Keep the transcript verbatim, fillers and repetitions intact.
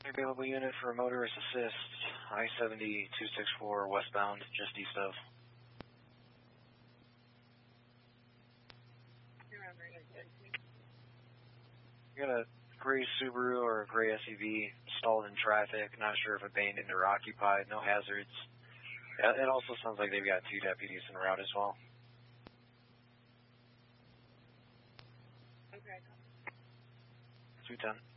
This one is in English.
Available unit for motorist assist, I seventy two sixty-four westbound, just east of. You got a gray Subaru or a gray S U V stalled in traffic, not sure if abandoned or occupied, no hazards. It also sounds like they've got two deputies en route as well. Okay. two ten.